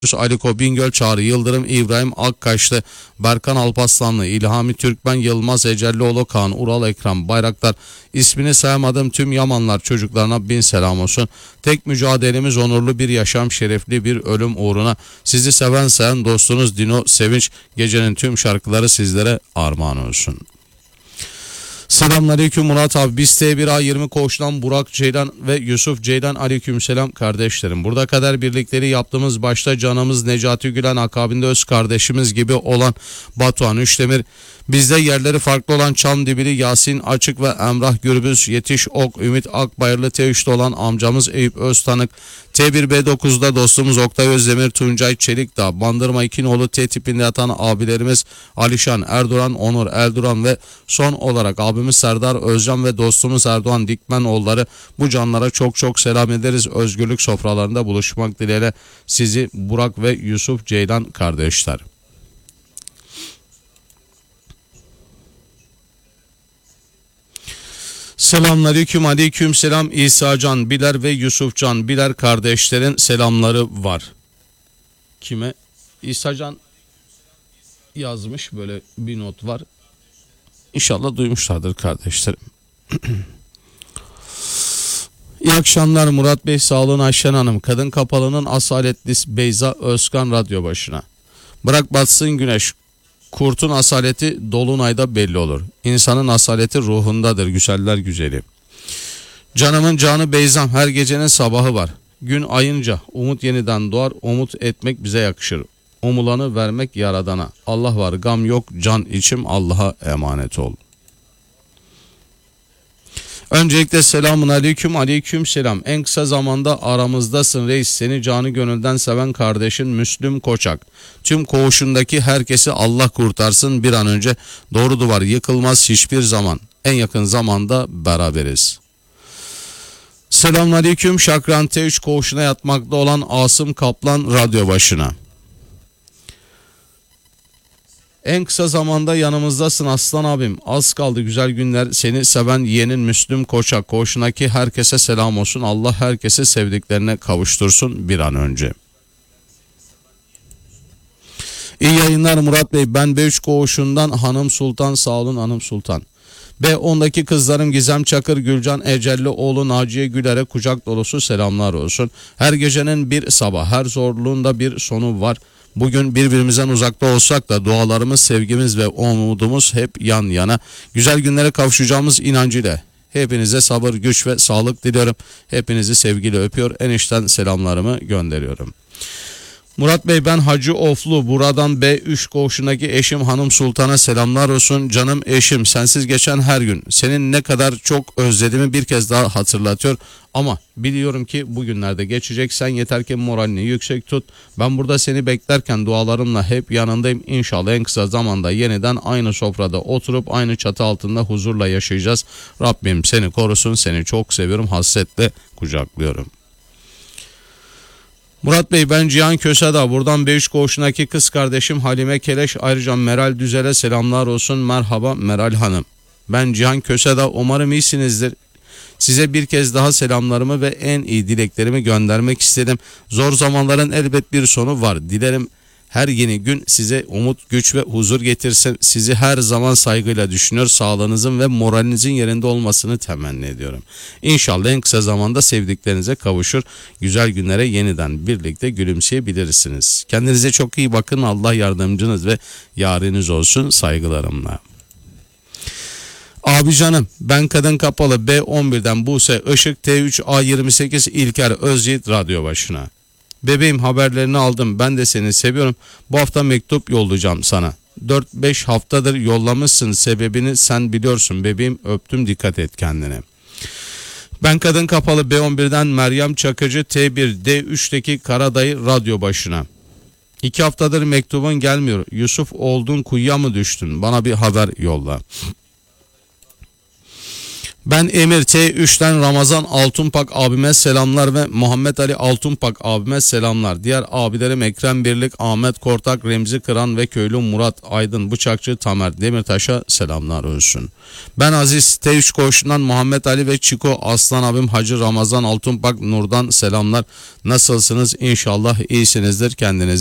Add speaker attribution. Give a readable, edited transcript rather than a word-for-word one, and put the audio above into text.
Speaker 1: Aliko Bingöl, Çağrı Yıldırım, İbrahim Akkaşlı, Berkan Alpaslanlı, İlhami Türkmen, Yılmaz Ecellioğlu, Kaan Ural, Ekrem Bayraktar, ismini sayamadığım tüm Yamanlar çocuklarına bin selam olsun. Tek mücadelemiz onurlu bir yaşam, şerefli bir ölüm uğruna. Sizi seven sayan dostunuz Dino Sevinç. Gecenin tüm şarkıları sizlere armağan olsun. Selamünaleyküm Murat abi. Biz T1A20 koğuştan Burak Ceylan ve Yusuf Ceylan, aleykümselam kardeşlerim. Burada kader birlikleri yaptığımız başta canımız Necati Gülen, akabinde öz kardeşimiz gibi olan Batuhan Üçdemir, bizde yerleri farklı olan Çamdibili Yasin Açık ve Emrah Gürbüz, Yetiş Ok, Ümit Akbayırlı, T3'te olan amcamız Eyüp Öztanık, T1B9'da dostumuz Oktay Özdemir, Tuncay Çelikdağ, Bandırma İkinoğlu, T tipinde yatan abilerimiz Alişan Erduran, Onur Erduran ve son olarak abimiz Serdar Özcan ve dostumuz Erdoğan Dikmenoğulları, bu canlara çok çok selam ederiz. Özgürlük sofralarında buluşmak dileğiyle sizi Burak ve Yusuf Ceylan kardeşler. Selamünaleyküm, aleyküm selam. İsa Can Biler ve Yusuf Can Biler kardeşlerin selamları var. Kime? İsa Can yazmış, böyle bir not var. İnşallah duymuşlardır kardeşlerim. İyi akşamlar Murat Bey, sağ olun. Ayşen Hanım, Kadın Kapalı'nın asaletlisi Beyza Özkan radyo başına. Bırak batsın güneş, kurtun asaleti dolunayda belli olur. İnsanın asaleti ruhundadır, güzeller güzeli. Canımın canı Beyzam, her gecenin sabahı var. Gün ayınca umut yeniden doğar, umut etmek bize yakışır. Umulanı vermek yaradana. Allah var, gam yok, can içim, Allah'a emanet ol. Öncelikle selamun aleyküm, aleyküm selam. En kısa zamanda aramızdasın reis. Seni canı gönülden seven kardeşin Müslüm Koçak. Tüm koğuşundaki herkesi Allah kurtarsın bir an önce. Doğru duvar yıkılmaz hiçbir zaman. En yakın zamanda beraberiz. Selamun aleyküm. Şakran T3 koğuşuna yatmakta olan Asım Kaplan radyo başına. En kısa zamanda yanımızdasın aslan abim. Az kaldı güzel günler. Seni seven yeğenin Müslüm Koçak. Koğuşundaki herkese selam olsun. Allah herkesi sevdiklerine kavuştursun bir an önce. İyi yayınlar Murat Bey. Ben B3 koğuşundan Hanım Sultan, sağ olun Hanım Sultan. B10'daki kızlarım Gizem Çakır, Gülcan Ecellioğlu, Naciye Güler'e kucak dolusu selamlar olsun. Her gecenin bir sabah, her zorluğunda bir sonu var. Bugün birbirimizden uzakta olsak da dualarımız, sevgimiz ve umudumuz hep yan yana. Güzel günlere kavuşacağımız inancıyla hepinize sabır, güç ve sağlık diliyorum. Hepinizi sevgiyle öpüyor. En içten selamlarımı gönderiyorum. Murat Bey, ben Hacı Oflu, buradan B3 koğuşundaki eşim Hanım Sultan'a selamlar olsun. Canım eşim, sensiz geçen her gün senin ne kadar çok özlediğimi bir kez daha hatırlatıyor. Ama biliyorum ki bugünlerde geçecek. Sen yeter ki moralini yüksek tut. Ben burada seni beklerken dualarımla hep yanındayım. İnşallah en kısa zamanda yeniden aynı sofrada oturup aynı çatı altında huzurla yaşayacağız. Rabbim seni korusun. Seni çok seviyorum. Hasretle kucaklıyorum. Murat Bey, ben Cihan Kösedağ, buradan B3 koğuşundaki kız kardeşim Halime Keleş, ayrıca Meral Düzel'e selamlar olsun. Merhaba Meral Hanım. Ben Cihan Kösedağ, umarım iyisinizdir. Size bir kez daha selamlarımı ve en iyi dileklerimi göndermek istedim. Zor zamanların elbet bir sonu var. Dilerim her yeni gün size umut, güç ve huzur getirsin. Sizi her zaman saygıyla düşünüyor. Sağlığınızın ve moralinizin yerinde olmasını temenni ediyorum. İnşallah en kısa zamanda sevdiklerinize kavuşur. Güzel günlere yeniden birlikte gülümseyebilirsiniz. Kendinize çok iyi bakın. Allah yardımcınız ve yariniz olsun. Saygılarımla. Abi canım, ben Kadın Kapalı B11'den Buse Işık, T3A28 İlker Özyiğit radyo başına. Bebeğim, haberlerini aldım, ben de seni seviyorum. Bu hafta mektup yollayacağım sana. 4-5 haftadır yollamışsın, sebebini sen biliyorsun bebeğim, öptüm, dikkat et kendine. Ben Kadın Kapalı B11'den Meryem Çakıcı, T1D3'teki Karadayı radyo başına. 2 haftadır mektubun gelmiyor. Yusuf oldun, kuyuya mı düştün? Bana bir haber yolla. Ben Emir T3'ten Ramazan Altunpak abime selamlar ve Muhammed Ali Altunpak abime selamlar. Diğer abilerim Ekrem Birlik, Ahmet Kortak, Remzi Kıran ve köylü Murat Aydın, Bıçakçı Tamer Demirtaş'a selamlar olsun. Ben Aziz T3 koğuşundan Muhammed Ali ve Çiko Aslan abim Hacı Ramazan Altunpak Nur'dan selamlar. Nasılsınız? İnşallah iyisinizdir. Kendinize